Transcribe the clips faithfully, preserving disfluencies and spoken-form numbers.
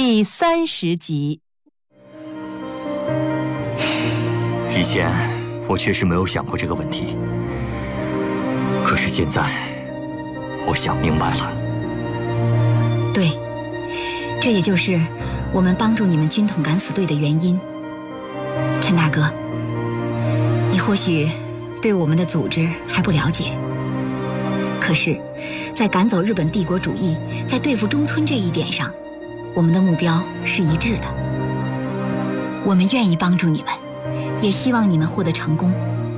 第三十集。 以前我确实没有想过这个问题，可是现在我想明白了。 对，这也就是我们帮助你们军统敢死队的原因。陈大哥，你或许对我们的组织还不了解，可是在赶走日本帝国主义，在对付中村这一点上，我们的目标是一致的。我们愿意帮助你们，也希望你们获得成功。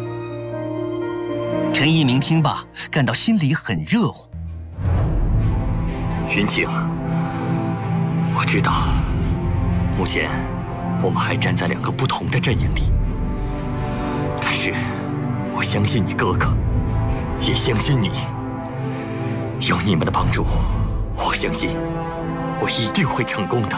陈一鸣听罢，感到心里很热乎。 云晴，我知道，目前我们还站在两个不同的阵营里，但是我相信你哥哥，也相信你。有你们的帮助，我相信我一定会成功的。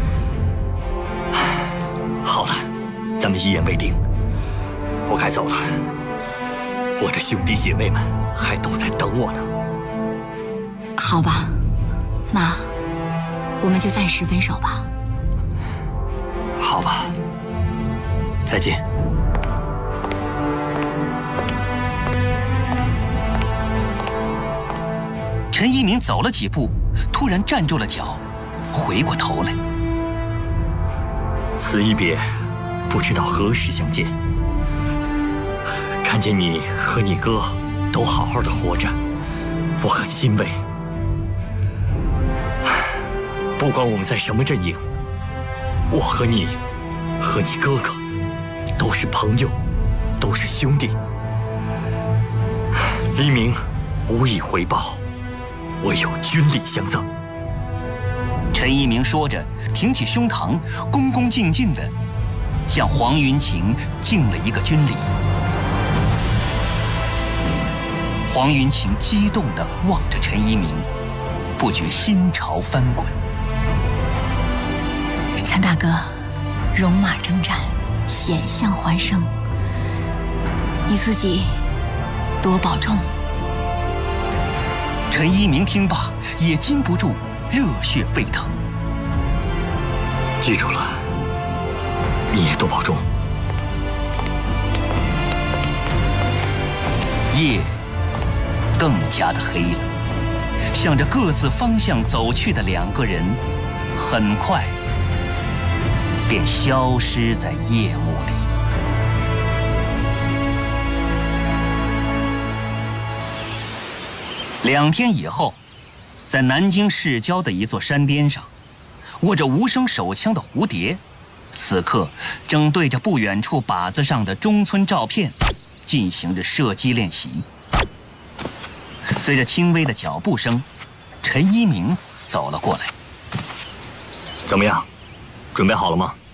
好了，咱们一言为定，我该走了。我的兄弟姐妹们还都在等我呢。 好吧，那我们就暂时分手吧。 好吧，再见。 陈一鸣走了几步，突然站住了脚，回过头来。 此一别，不知道何时相见。看见你和你哥都好好的活着，我很欣慰。不管我们在什么阵营，我和你，和你哥哥，都是朋友，都是兄弟。黎明无以回报，唯有军礼相赠。 陈一鸣说着，挺起胸膛，恭恭敬敬地向黄云晴敬了一个军礼。黄云晴激动地望着陈一鸣，不觉心潮翻滚。 陈大哥，戎马征战，险象环生，你自己多保重。 陈一鸣听罢，也禁不住热血沸腾。 记住了，你也多保重。 夜更加的黑了，向着各自方向走去的两个人，很快便消失在夜幕里。两天以后，在南京市郊的一座山巅上，握着无声手枪的蝴蝶，此刻正对着不远处靶子上的中村照片进行着射击练习。随着轻微的脚步声，陈一鸣走了过来。 怎么样，准备好了吗？